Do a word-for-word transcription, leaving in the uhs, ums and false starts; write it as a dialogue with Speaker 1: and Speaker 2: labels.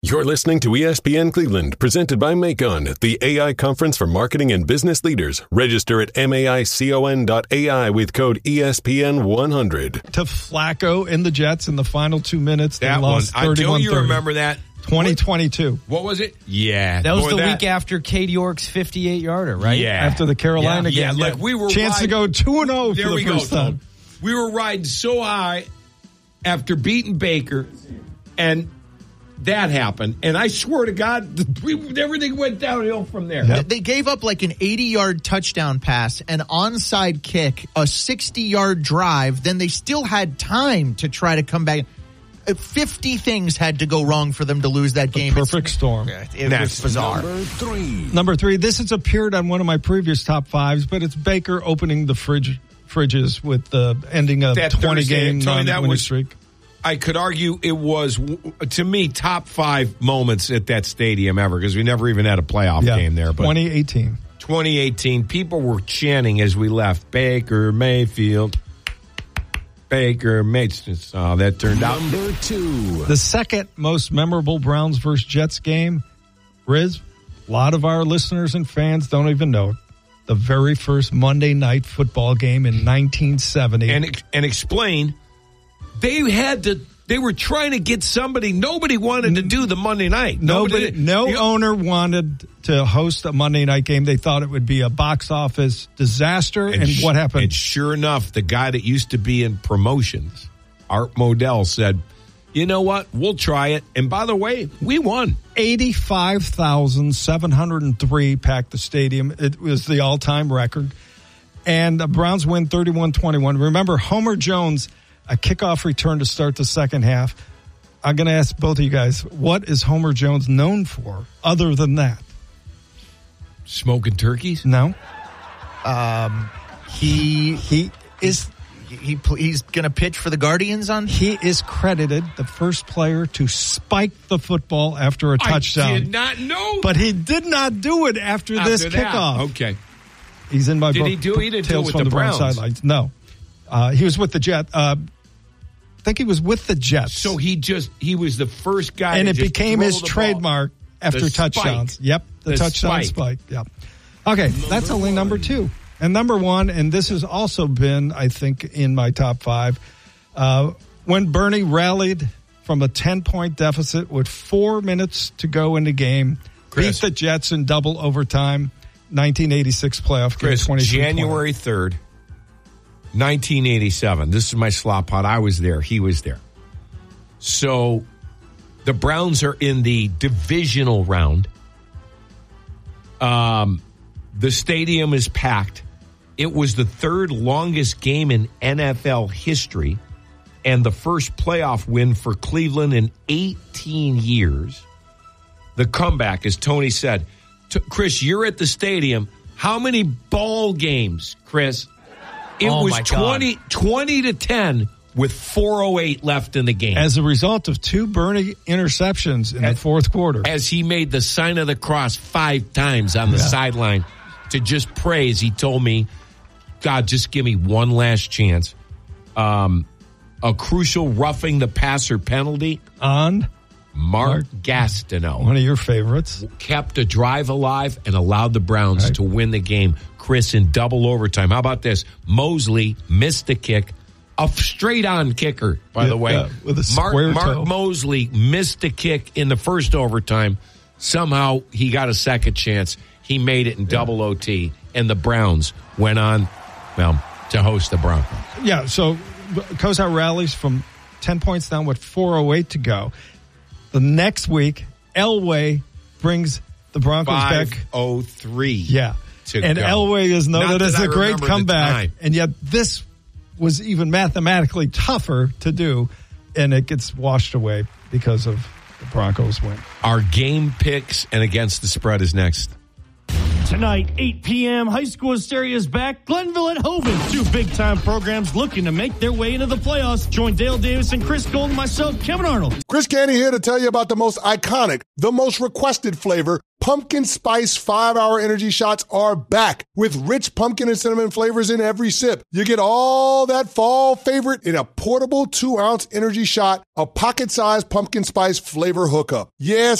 Speaker 1: You're listening to E S P N Cleveland, presented by Macon, the A I conference for marketing and business leaders. Register at maicon dot A I with code E S P N one hundred.
Speaker 2: To Flacco and the Jets in the final two minutes. They
Speaker 3: that
Speaker 2: lost
Speaker 3: one. I know you
Speaker 2: thirty.
Speaker 3: remember that.
Speaker 2: twenty twenty-two.
Speaker 3: What was it? Yeah.
Speaker 4: That was
Speaker 3: Boy,
Speaker 4: the
Speaker 3: that,
Speaker 4: week after Cade York's fifty-eight yarder, right?
Speaker 3: Yeah.
Speaker 2: After the Carolina
Speaker 3: yeah.
Speaker 2: game.
Speaker 3: Yeah, like we were
Speaker 2: Chance
Speaker 3: riding,
Speaker 2: to go two and oh for
Speaker 3: there
Speaker 2: the
Speaker 3: we
Speaker 2: first
Speaker 3: go,
Speaker 2: time.
Speaker 3: Tom. We were riding so high after beating Baker, and that happened. And I swear to God, we, everything went downhill from there.
Speaker 2: Yep.
Speaker 5: They gave up like an eighty-yard touchdown pass, an onside kick, a sixty-yard drive. Then they still had time to try to come back. fifty things had to go wrong for them to lose that game.
Speaker 2: Perfect
Speaker 5: it's,
Speaker 2: storm.
Speaker 5: It was bizarre.
Speaker 1: Number three.
Speaker 2: Number three, this has appeared on one of my previous top fives, but it's Baker opening the fridge fridges with the ending of
Speaker 3: That
Speaker 2: twenty-game
Speaker 3: Thursday, Tony, that
Speaker 2: non-winning
Speaker 3: was-
Speaker 2: streak.
Speaker 3: I could argue it was, to me, top five moments at that stadium ever, because we never even had a playoff
Speaker 2: Yeah,
Speaker 3: game there. But
Speaker 2: twenty eighteen.
Speaker 3: twenty eighteen, people were chanting as we left, Baker Mayfield, Baker Mayfield. Oh, that turned out.
Speaker 1: Number two.
Speaker 2: The second most memorable Browns versus Jets game, Riz, a lot of our listeners and fans don't even know it. The very first Monday night football game in nineteen seventy.
Speaker 3: And, and explain, they had to, they were trying to get somebody, nobody wanted to do the Monday night.
Speaker 2: Nobody, no
Speaker 3: you know,
Speaker 2: owner wanted to host a Monday night game. They thought it would be a box office disaster. And,
Speaker 3: sh-
Speaker 2: what happened?
Speaker 3: And sure enough, the guy that used to be in promotions, Art Modell, said, you know what, we'll try it. And by the way, we won.
Speaker 2: eighty-five thousand seven hundred three packed the stadium. It was the all-time record. And the Browns win thirty-one twenty-one. Remember, Homer Jones, a kickoff return to start the second half. I'm going to ask both of you guys, what is Homer Jones known for other than that?
Speaker 3: Smoking turkeys?
Speaker 2: No?
Speaker 5: Um, he
Speaker 2: He is
Speaker 5: he he's going to pitch for the Guardians on.
Speaker 2: he is credited the first player to spike the football after a touchdown.
Speaker 3: I did not know.
Speaker 2: But he did not do it after,
Speaker 3: After
Speaker 2: this
Speaker 3: that.
Speaker 2: kickoff.
Speaker 3: Okay.
Speaker 2: He's in my
Speaker 3: Did
Speaker 2: book.
Speaker 3: he do- he didn't do it
Speaker 2: Tales
Speaker 3: with
Speaker 2: from
Speaker 3: the
Speaker 2: Browns
Speaker 3: Browns?
Speaker 2: sidelines. No, uh, he was with the Jet. Uh, I think he was with the Jets.
Speaker 3: So he just, he was the first guy
Speaker 2: and
Speaker 3: to
Speaker 2: it
Speaker 3: just
Speaker 2: became
Speaker 3: throw
Speaker 2: his
Speaker 3: the ball.
Speaker 2: trademark after
Speaker 3: The
Speaker 2: touchdowns.
Speaker 3: spike.
Speaker 2: Yep, the,
Speaker 3: The
Speaker 2: touchdown
Speaker 3: spike.
Speaker 2: spike. Yep. Okay, that's only number two. And number one, and this has also been, I think, in my top five, uh, when Bernie rallied from a ten-point deficit with four minutes to go in the game,
Speaker 3: Chris.
Speaker 2: beat the Jets in double overtime, nineteen eighty-six playoff game,
Speaker 3: Chris,
Speaker 2: twenty-three twenty.
Speaker 3: January third, nineteen eighty-seven. This is my slot pot. I was there. He was there. So the Browns are in the divisional round. Um, the stadium is packed. It was the third longest game in N F L history and the first playoff win for Cleveland in eighteen years. The comeback, as Tony said. T- Chris, you're at the stadium. How many ball games, Chris? It
Speaker 4: Oh,
Speaker 3: was
Speaker 4: my God.
Speaker 3: twenty, twenty to ten with four oh eight left in the game.
Speaker 2: As a result of two Bernie interceptions in
Speaker 3: As-
Speaker 2: the fourth quarter.
Speaker 3: As he made the sign of the cross five times on the
Speaker 2: Yeah.
Speaker 3: sideline to just praise, he told me, God, just give me one last chance. Um, a crucial roughing the passer penalty.
Speaker 2: On
Speaker 3: Mark,
Speaker 2: Mark-
Speaker 3: Gastineau
Speaker 2: one of your favorites.
Speaker 3: kept a drive alive and allowed the Browns
Speaker 2: Right.
Speaker 3: to win the game. Chris, in double overtime. How about this? Mosley missed the kick. A straight-on kicker, by
Speaker 2: Yeah,
Speaker 3: the way.
Speaker 2: yeah, with a
Speaker 3: Mark,
Speaker 2: square
Speaker 3: Mark
Speaker 2: toe.
Speaker 3: Mosley missed the kick in the first overtime. Somehow he got a second chance. He made it in double O T, and the Browns went on, well, to host the Broncos.
Speaker 2: Yeah, so Kozar rallies from ten points down with four oh eight to go. The next week, Elway brings the Broncos back.
Speaker 3: five oh three.
Speaker 2: Yeah.
Speaker 3: to
Speaker 2: And
Speaker 3: go.
Speaker 2: Elway is
Speaker 3: Not
Speaker 2: noted
Speaker 3: that
Speaker 2: as
Speaker 3: I
Speaker 2: a great
Speaker 3: remember the
Speaker 2: comeback.
Speaker 3: time.
Speaker 2: And yet this was even mathematically tougher to do, and it gets washed away because of the Broncos win.
Speaker 3: Our game picks and against the spread is next.
Speaker 6: Tonight, eight p.m., high school hysteria is back. Glenville at Hovind. Two big-time programs looking to make their way into the playoffs. Join Dale Davis and Chris Gold and myself, Kevin Arnold.
Speaker 7: Chris Canty here to tell you about the most iconic, the most requested flavor. Pumpkin Spice five-hour energy shots are back with rich pumpkin and cinnamon flavors in every sip. You get all that fall favorite in a portable two-ounce energy shot, a pocket-sized pumpkin spice flavor hookup. Yes,